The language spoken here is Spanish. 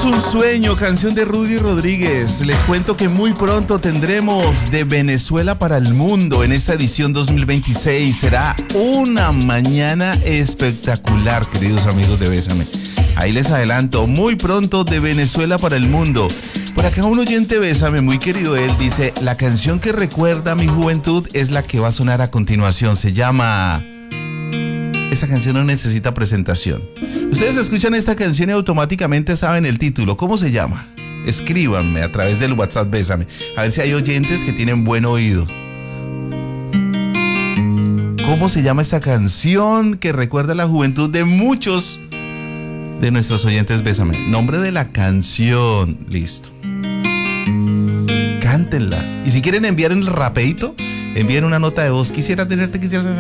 es un sueño, canción de Rudy Rodríguez. Les cuento que muy pronto tendremos De Venezuela para el Mundo en esta edición 2026. Será una mañana espectacular, queridos amigos de Bésame. Ahí les adelanto, muy pronto De Venezuela para el Mundo. Por acá un oyente Bésame, muy querido él, dice: la canción que recuerda mi juventud es la que va a sonar a continuación. Se llama... Esa canción no necesita presentación. Ustedes escuchan esta canción y automáticamente saben el título. ¿Cómo se llama? Escríbanme a través del WhatsApp Bésame. A ver si hay oyentes que tienen buen oído. ¿Cómo se llama esta canción que recuerda la juventud de muchos de nuestros oyentes Bésame? Nombre de la canción. Listo. Cántenla. Y si quieren enviar el rapeito, envíen una nota de voz. Quisiera tenerte, quisiera...